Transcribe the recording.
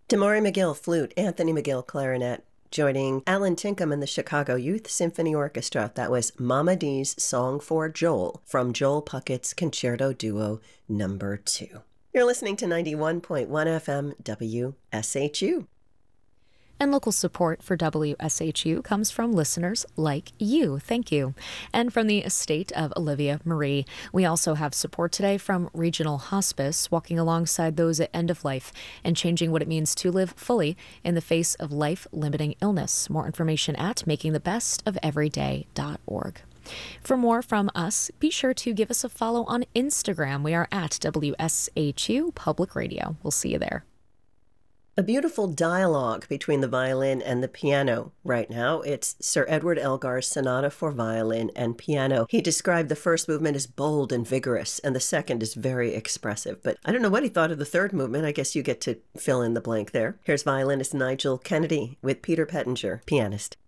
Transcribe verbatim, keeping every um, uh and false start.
Damari McGill, flute, Anthony McGill, clarinet, joining Alan Tinkham and the Chicago Youth Symphony Orchestra. That was Mama D's Song for Joel from Joel Puckett's Concerto Duo Number two. You're listening to ninety-one point one F M W S H U. And local support for W S H U comes from listeners like you. Thank you. And from the estate of Olivia Marie. We also have support today from Regional Hospice, walking alongside those at end of life and changing what it means to live fully in the face of life-limiting illness. More information at making the best of everyday dot org. For more from us, be sure to give us a follow on Instagram. We are at W S H U Public Radio. We'll see you there. A beautiful dialogue between the violin and the piano right now. It's Sir Edward Elgar's Sonata for Violin and Piano. He described the first movement as bold and vigorous, and the second is very expressive. But I don't know what he thought of the third movement. I guess you get to fill in the blank there. Here's violinist Nigel Kennedy with Peter Pettinger, pianist.